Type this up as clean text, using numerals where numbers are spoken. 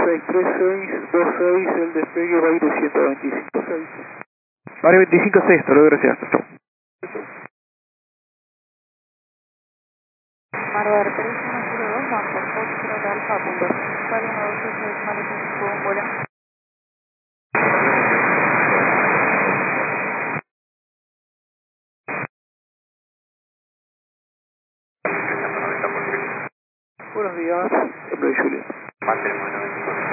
63626, el despegue va a ir de 125.6. Vale, 25.6, hasta luego, gracias. Chau. Marbar 3102, Banco Foxtrot Alfa, punto 4126, Malecón, vuelo. Buenos días, Embraer Juliet. Mantenemos 95.